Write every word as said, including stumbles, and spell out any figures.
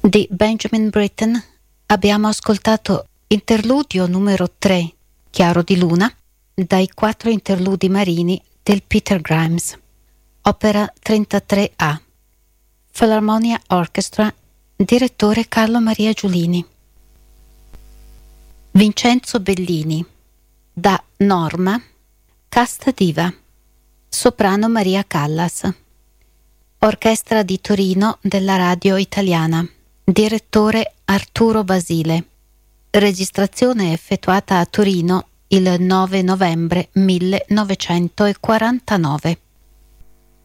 Di Benjamin Britten abbiamo ascoltato interludio numero tre, Chiaro di Luna, dai quattro interludi marini del Peter Grimes, opera trentatré A, Philharmonia Orchestra, direttore Carlo Maria Giulini. Vincenzo Bellini, da Norma, Casta Diva, soprano Maria Callas, Orchestra di Torino della Radio Italiana, direttore Arturo Basile, registrazione effettuata a Torino il nove novembre millenovecentoquarantanove.